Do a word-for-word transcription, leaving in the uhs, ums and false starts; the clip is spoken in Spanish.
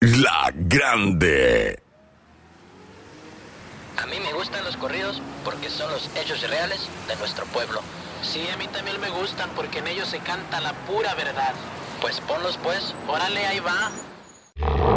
La Grande. A mí me gustan los corridos porque son los hechos reales de nuestro pueblo. Sí, a mí también me gustan porque en ellos se canta la pura verdad. Pues ponlos pues, Órale, ahí va.